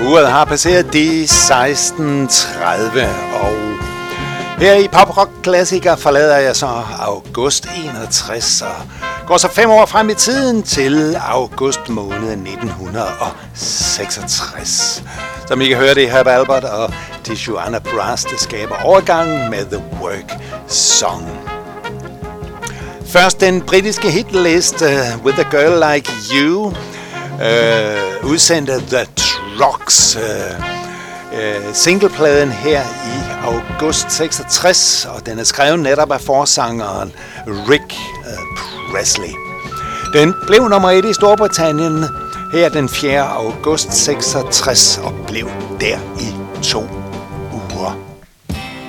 Uret har passeret de 16:30, og her i Pop Rock Klassiker forlader jeg så august 61 og går så 5 år frem i tiden til august måned 1966. Som I kan høre, det er Herb Alpert og Joanna Brass, der skaber overgangen med The Work Song. Først den britiske hitliste With a Girl Like You, udsendte The Trucks, singlepladen her i august 66, og den er skrevet netop af forsangeren Rick Presley. Den blev nummer 1 i Storbritannien her den 4. august 66 og blev der i 2